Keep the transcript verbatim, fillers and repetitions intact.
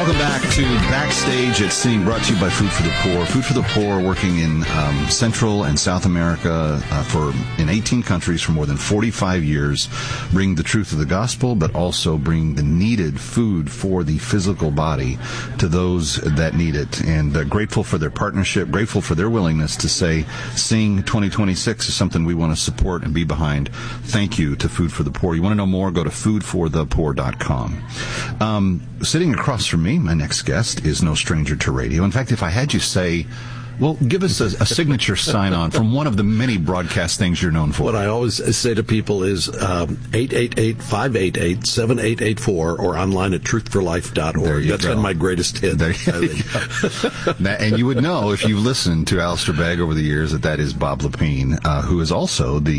Welcome back to Backstage at Sing, brought to you by Food for the Poor. Food for the Poor, working in um, Central and South America uh, for in eighteen countries for more than forty-five years, bring the truth of the gospel, but also bring the needed food for the physical body to those that need it. And uh, grateful for their partnership, grateful for their willingness to say, Sing twenty twenty-six is something we want to support and be behind. Thank you to Food for the Poor. You want to know more? Go to food for the poor dot com. Um, sitting across from me, my next guest is no stranger to radio. In fact, if I had you say, well, give us a, a signature sign-on from one of the many broadcast things you're known for. What I always say to people is um, eight eight eight, five eight eight, seven eight eight four or online at truth for life dot org. That's go. been my greatest hit. There you go. And you would know, if you've listened to Alistair Begg over the years, that that is Bob Lepine, uh, who is also the